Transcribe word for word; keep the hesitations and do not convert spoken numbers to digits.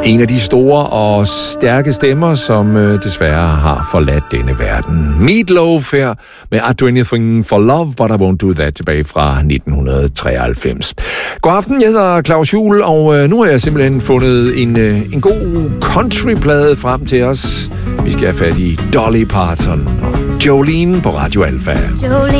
En af de store og stærke stemmer, som øh, desværre har forladt denne verden. Meat Loaf her med I'd Do Anything for Love, but I Won't Do That tilbage fra nitten treoghalvfems. God aften, jeg hedder Claus Juhl, og øh, nu har jeg simpelthen fundet en, øh, en god countryplade frem til os. Vi skal have fat i Dolly Parton og Jolene på Radio Alpha. Jolene.